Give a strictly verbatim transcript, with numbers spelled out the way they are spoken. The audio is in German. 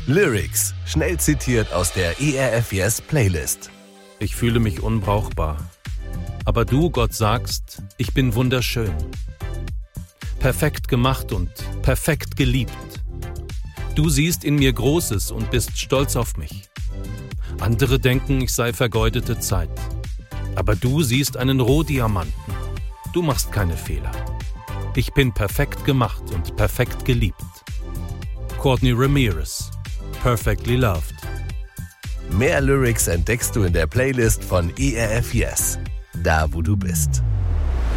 Lyrics, schnell zitiert aus der E R F Yes Playlist. Ich fühle mich unbrauchbar. Aber du, Gott, sagst, ich bin wunderschön. Perfekt gemacht und perfekt geliebt. Du siehst in mir Großes und bist stolz auf mich. Andere denken, ich sei vergeudete Zeit. Aber du siehst einen Rohdiamanten. Du machst keine Fehler. Ich bin perfekt gemacht und perfekt geliebt. Courtney Ramirez, Perfectly Loved. Mehr Lyrics entdeckst du in der Playlist von E R F Yes, da wo du bist.